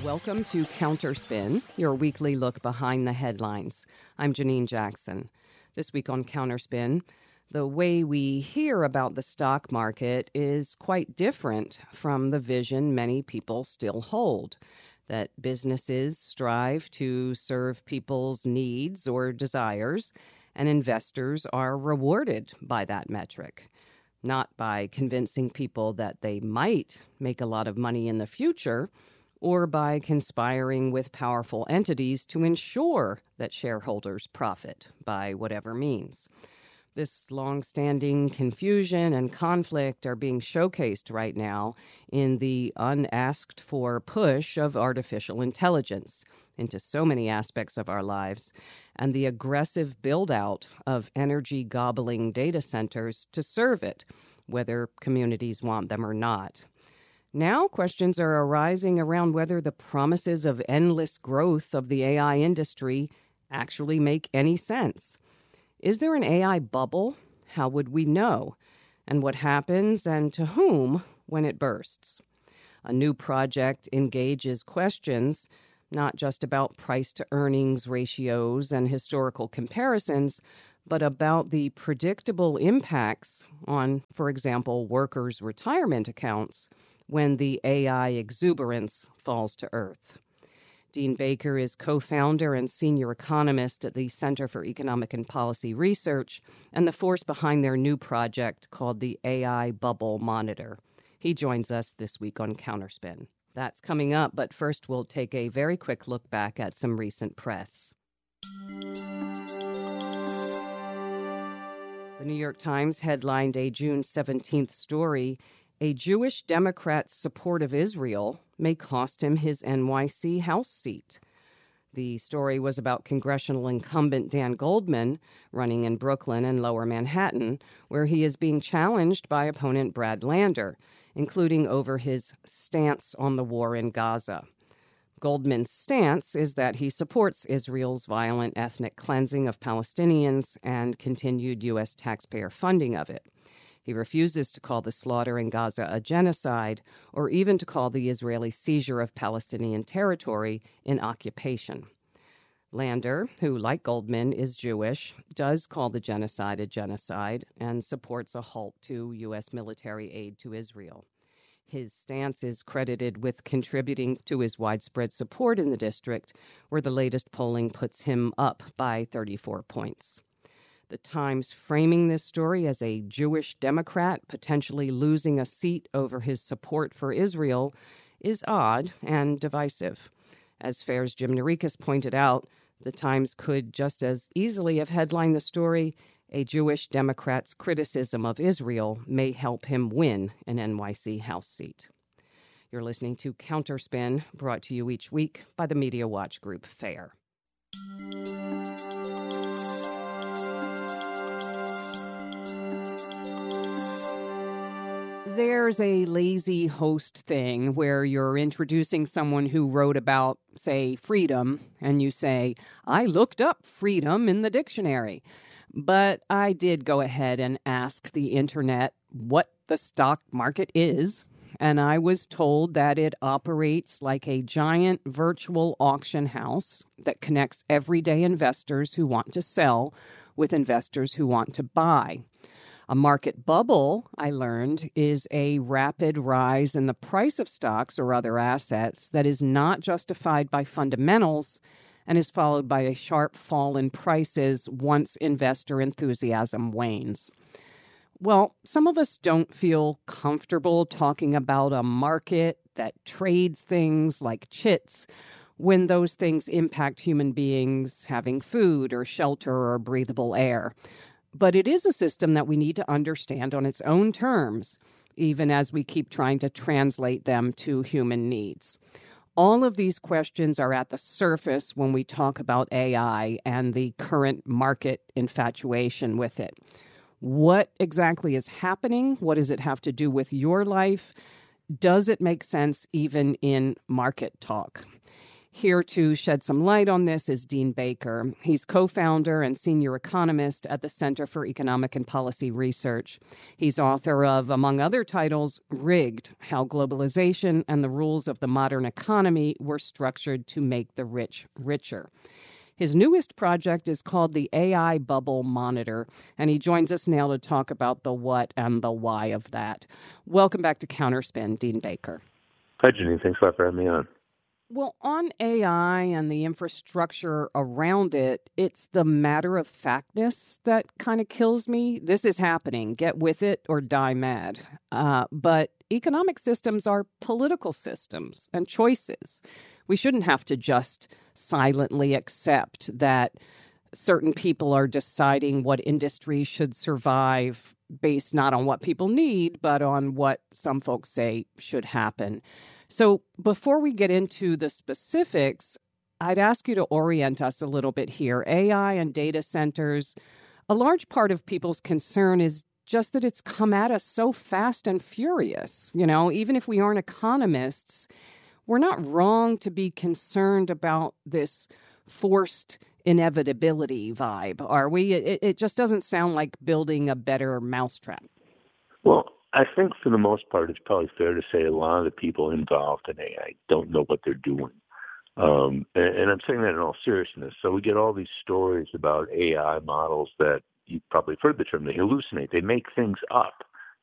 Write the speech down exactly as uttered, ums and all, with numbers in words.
Welcome to Counterspin, your weekly look behind the headlines. I'm Janine Jackson. This week on Counterspin, the way we hear about the stock market is quite different from the vision many people still hold, that businesses strive to serve people's needs or desires, and investors are rewarded by that metric, not by convincing people that they might make a lot of money in the future, or by conspiring with powerful entities to ensure that shareholders profit by whatever means. This long-standing confusion and conflict are being showcased right now in the unasked-for push of artificial intelligence into so many aspects of our lives, and the aggressive build-out of energy-gobbling data centers to serve it, whether communities want them or not. Now questions are arising around whether the promises of endless growth of the A I industry actually make any sense. Is there an A I bubble? How would we know? And what happens and to whom when it bursts? A new project engages questions not just about price-to-earnings ratios and historical comparisons, but about the predictable impacts on, for example, workers' retirement accounts when the A I exuberance falls to earth. Dean Baker is co-founder and senior economist at the Center for Economic and Policy Research and the force behind their new project called the A I Bubble Monitor. He joins us this week on Counterspin. That's coming up, but first we'll take a very quick look back at some recent press. The New York Times headlined a June seventeenth story, "A Jewish Democrat's support of Israel may cost him his N Y C House seat." The story was about congressional incumbent Dan Goldman running in Brooklyn and Lower Manhattan, where he is being challenged by opponent Brad Lander, including over his stance on the war in Gaza. Goldman's stance is that he supports Israel's violent ethnic cleansing of Palestinians and continued U S taxpayer funding of it. He refuses to call the slaughter in Gaza a genocide or even to call the Israeli seizure of Palestinian territory an occupation. Lander, who, like Goldman, is Jewish, does call the genocide a genocide and supports a halt to U S military aid to Israel. His stance is credited with contributing to his widespread support in the district, where the latest polling puts him up by thirty-four points. The Times framing this story as a Jewish Democrat potentially losing a seat over his support for Israel is odd and divisive. As Fair's Jim Narikis pointed out, the Times could just as easily have headlined the story, "A Jewish Democrat's criticism of Israel may help him win an N Y C House seat." You're listening to Counterspin, brought to you each week by the Media Watch Group Fair. There's a lazy host thing where you're introducing someone who wrote about, say, freedom, and you say, "I looked up freedom in the dictionary." But I did go ahead and ask the internet what the stock market is, and I was told that it operates like a giant virtual auction house that connects everyday investors who want to sell with investors who want to buy. A market bubble, I learned, is a rapid rise in the price of stocks or other assets that is not justified by fundamentals and is followed by a sharp fall in prices once investor enthusiasm wanes. Well, some of us don't feel comfortable talking about a market that trades things like chits when those things impact human beings having food or shelter or breathable air. But it is a system that we need to understand on its own terms, even as we keep trying to translate them to human needs. All of these questions are at the surface when we talk about A I and the current market infatuation with it. What exactly is happening? What does it have to do with your life? Does it make sense even in market talk? Here to shed some light on this is Dean Baker. He's co-founder and senior economist at the Center for Economic and Policy Research. He's author of, among other titles, Rigged: How Globalization and the Rules of the Modern Economy Were Structured to Make the Rich Richer. His newest project is called the A I Bubble Monitor, and he joins us now to talk about the what and the why of that. Welcome back to Counterspin, Dean Baker. Hi, Janine. Thanks a lot for having me on. Well, on A I and the infrastructure around it, it's the matter-of-factness that kind of kills me. This is happening. Get with it or die mad. Uh, but economic systems are political systems and choices. We shouldn't have to just silently accept that certain people are deciding what industries should survive based not on what people need, but on what some folks say should happen. So before we get into the specifics, I'd ask you to orient us a little bit here. A I and data centers, a large part of people's concern is just that it's come at us so fast and furious. You know, even if we aren't economists, we're not wrong to be concerned about this forced inevitability vibe, are we? It, it just doesn't sound like building a better mousetrap. Well, I think for the most part, it's probably fair to say a lot of the people involved in A I don't know what they're doing. Um, and, and I'm saying that in all seriousness. So we get all these stories about A I models that you've probably heard the term, they hallucinate. They make things up.